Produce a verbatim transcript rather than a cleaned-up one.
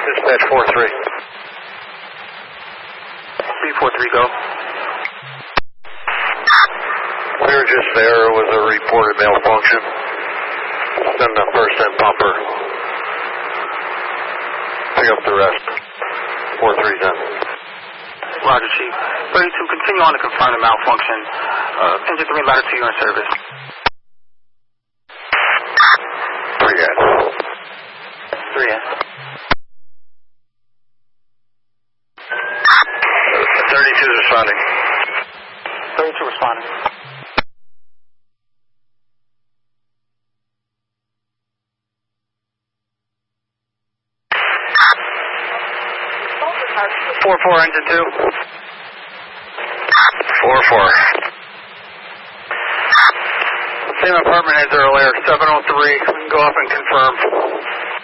Dispatch four three. three four three, go. We were just there. It was a reported malfunction. Send the first and pumper. Pick up the rest. four three's in. Roger, Chief. thirty-two, continue on to confirm the malfunction. Uh, engine three ladder two, you're in service. Three in. Three in. thirty-two's responding. thirty-two responding. four four, engine two. four four. Same apartment as earlier, seven oh three. We can go up and confirm.